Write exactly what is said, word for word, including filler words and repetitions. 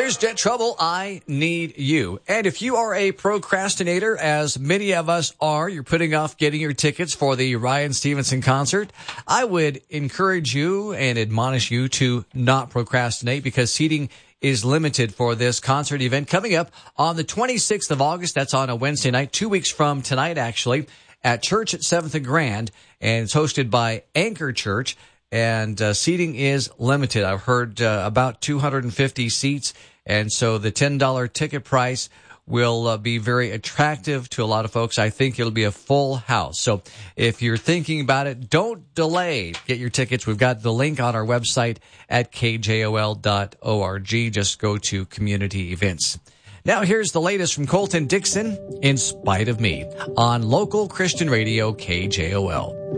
There's Debt Trouble, I Need You. And if you are a procrastinator, as many of us are, you're putting off getting your tickets for the Ryan Stevenson concert, I would encourage you and admonish you to not procrastinate, because seating is limited for this concert event coming up on the twenty-sixth of August. That's on a Wednesday night, two weeks from tonight, actually, at Church at seventh and Grand. And it's hosted by Anchor Church. And uh, seating is limited. I've heard uh, about two hundred fifty seats, and so the ten dollars ticket price will uh, be very attractive to a lot of folks. I think it'll be a full house. So if you're thinking about it, don't delay. Get your tickets. We've got the link on our website at k j o l dot org. Just go to community events. Now here's the latest from Colton Dixon, In Spite of Me, on local Christian radio K J O L.